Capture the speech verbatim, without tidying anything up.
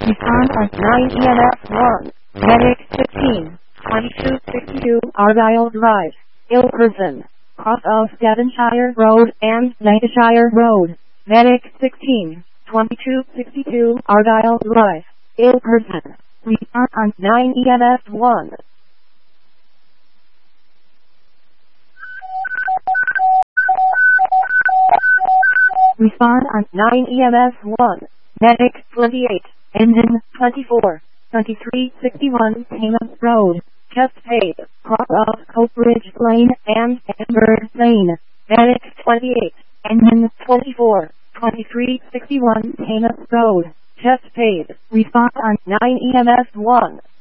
Respond on nine E M S one. Medic fifteen, twenty-two sixty-two Argyle Drive, Ilkerson, cross of Devonshire Road and Lancashire Road. Medic sixteen, twenty-two sixty-two Argyle Drive, Ilkerson. Respond on nine E M S one. Respond on nine E M S one. Medic twenty-eight, engine twenty-four, twenty-three sixty-one Thames Road, Chesapeake, cross of Coatbridge Lane and Amber Lane. Medic twenty-eight, engine twenty-four, twenty-three sixty-one Thames Road, Chesapeake. Respond on nine E M S one.